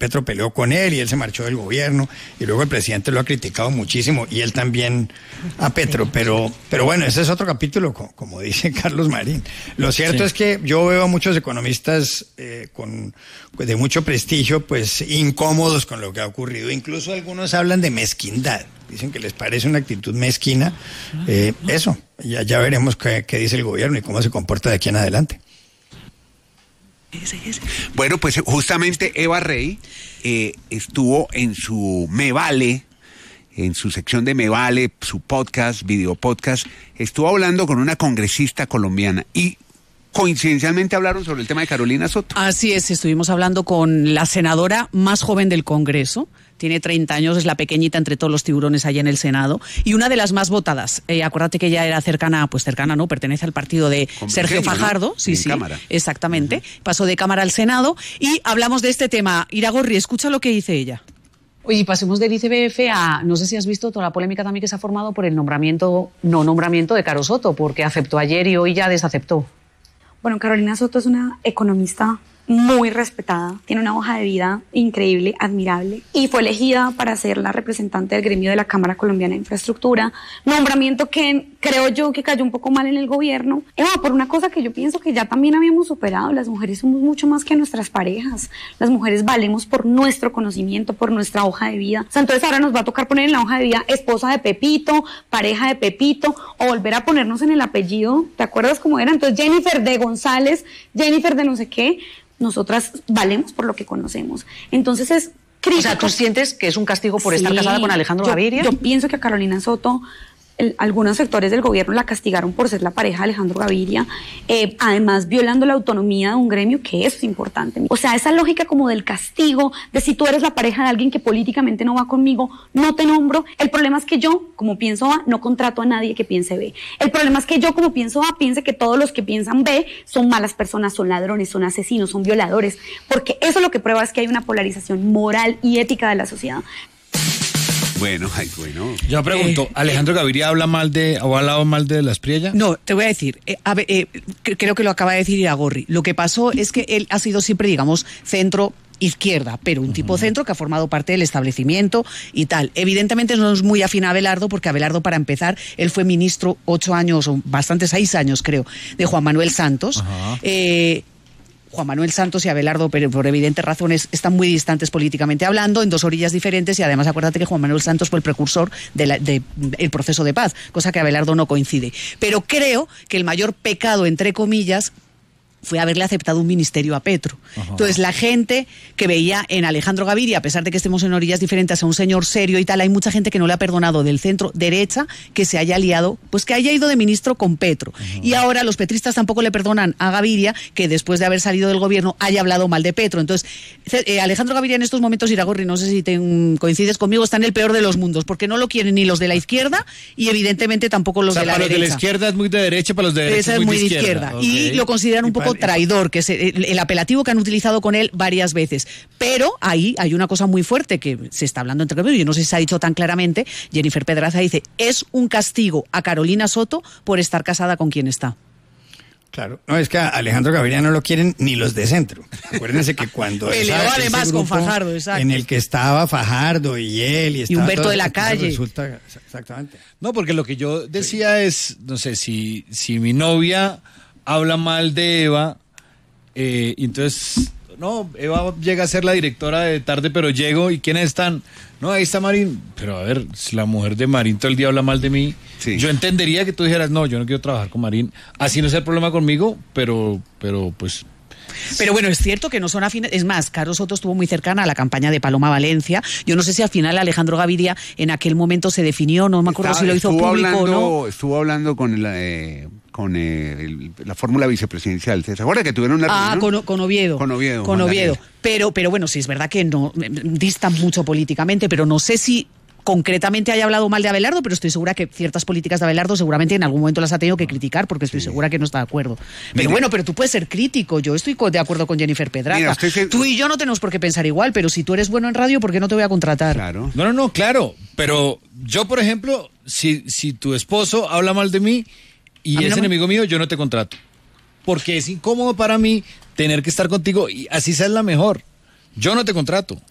Petro peleó con él y él se marchó del gobierno y luego el presidente lo ha criticado muchísimo y él también a Petro, pero bueno, ese es otro capítulo, como dice Carlos Marín. Lo cierto es que yo veo a muchos economistas de mucho prestigio, pues incómodos con lo que ha ocurrido. Incluso algunos hablan de mezquindad. Dicen que les parece una actitud mezquina. Eso, ya veremos qué dice el gobierno y cómo se comporta de aquí en adelante. Bueno, pues justamente Eva Rey estuvo en su Me Vale, en su sección de Me Vale, su podcast, video podcast, estuvo hablando con una congresista colombiana y coincidencialmente hablaron sobre el tema de Carolina Soto. Así es, estuvimos hablando con la senadora más joven del Congreso. Tiene 30 años, es la pequeñita entre todos los tiburones allá en el Senado y una de las más votadas. Acuérdate que ella era cercana no, pertenece al partido de Sergio Fajardo. ¿No? Sí, Cámara. Exactamente. Uh-huh. Pasó de Cámara al Senado y hablamos de este tema. Iragorri, escucha lo que dice ella. Oye, pasemos del ICBF a, no sé si has visto toda la polémica también que se ha formado por el no nombramiento de Caro Soto, porque aceptó ayer y hoy ya desaceptó. Bueno, Carolina Soto es una economista muy respetada, tiene una hoja de vida increíble, admirable, y fue elegida para ser la representante del gremio de la Cámara Colombiana de Infraestructura, nombramiento que creo yo que cayó un poco mal en el gobierno, por una cosa que yo pienso que ya también habíamos superado. Las mujeres somos mucho más que nuestras parejas, las mujeres valemos por nuestro conocimiento, por nuestra hoja de vida. O sea, entonces ahora nos va a tocar poner en la hoja de vida esposa de Pepito, pareja de Pepito, o volver a ponernos en el apellido, ¿te acuerdas cómo era? Entonces Jennifer de González, Jennifer de no sé qué. Nosotras valemos por lo que conocemos. Entonces es crítico. O sea, ¿tú sientes que es un castigo por estar casada con Alejandro Gaviria? Yo pienso que a Carolina Soto, algunos sectores del gobierno la castigaron por ser la pareja de Alejandro Gaviria, además violando la autonomía de un gremio, que eso es importante. O sea, esa lógica como del castigo, de si tú eres la pareja de alguien que políticamente no va conmigo, no te nombro. El problema es que yo, como pienso A, no contrato a nadie que piense B. El problema es que yo, como pienso A, piense que todos los que piensan B son malas personas, son ladrones, son asesinos, son violadores, porque eso lo que prueba es que hay una polarización moral y ética de la sociedad. Bueno. Yo pregunto, ¿Alejandro Gaviria ha hablado mal de Las Priella? No, te voy a decir, creo que lo acaba de decir Iragorri. Lo que pasó es que él ha sido siempre, digamos, centro izquierda, pero un tipo centro que ha formado parte del establecimiento y tal. Evidentemente no es muy afín a Abelardo, porque Abelardo, para empezar, él fue ministro 8 años, o bastante 6 años creo, de Juan Manuel Santos. Juan Manuel Santos y Abelardo, pero por evidentes razones, están muy distantes políticamente hablando, en dos orillas diferentes, y además acuérdate que Juan Manuel Santos fue el precursor del proceso de paz, cosa que Abelardo no coincide. Pero creo que el mayor pecado, entre comillas, fue haberle aceptado un ministerio a Petro. Ajá. Entonces, la gente que veía en Alejandro Gaviria, a pesar de que estemos en orillas diferentes, a un señor serio y tal, hay mucha gente que no le ha perdonado del centro derecha que se haya aliado, pues que haya ido de ministro con Petro. Ajá. Y ahora los petristas tampoco le perdonan a Gaviria que después de haber salido del gobierno haya hablado mal de Petro. Entonces, Alejandro Gaviria en estos momentos, Iragorri, no sé si coincides conmigo, está en el peor de los mundos, porque no lo quieren ni los de la izquierda y evidentemente tampoco los de la derecha. Para los de la izquierda es muy de derecha, para los de derecha es muy de izquierda. Okay. Y lo consideran un poco traidor, que es el apelativo que han utilizado con él varias veces. Pero ahí hay una cosa muy fuerte que se está hablando entre ellos, yo no sé si se ha dicho tan claramente. Jennifer Pedraza dice, es un castigo a Carolina Soto por estar casada con quien está. Claro, no, es que a Alejandro Gaviria no lo quieren ni los de centro. Acuérdense que cuando peleó además con Fajardo, exacto, en el que estaba Fajardo y él y Humberto de la Calle. Resulta, exactamente. No, porque lo que yo decía es, no sé, si mi novia habla mal de Eva, entonces, no, Eva llega a ser la directora de Tarde Pero Llego, ¿y quiénes están? No, ahí está Marín. Pero a ver, si la mujer de Marín todo el día habla mal de mí, sí, yo entendería que tú dijeras, no, yo no quiero trabajar con Marín. Así no es el problema conmigo, pero pues... Pero bueno, es cierto que no son afines. Es más, Caro Soto estuvo muy cercana a la campaña de Paloma Valencia. Yo no sé si al final Alejandro Gaviria en aquel momento se definió, no me acuerdo si lo hizo público o no. Estuvo hablando con la fórmula vicepresidencial. ¿Se acuerda que tuvieron una reunión? Con Oviedo. Con Oviedo. Pero bueno, sí, es verdad que no distan mucho políticamente, pero no sé si concretamente haya hablado mal de Abelardo, pero estoy segura que ciertas políticas de Abelardo seguramente en algún momento las ha tenido que criticar, porque estoy segura que no está de acuerdo. Pero bueno, pero tú puedes ser crítico. Yo estoy de acuerdo con Jennifer Pedraza. Tú y yo no tenemos por qué pensar igual, pero si tú eres bueno en radio, ¿por qué no te voy a contratar? Claro. No, claro. Pero yo, por ejemplo, si tu esposo habla mal de mí y es enemigo mío, yo no te contrato. Porque es incómodo para mí tener que estar contigo y así seas la mejor. Yo no te contrato.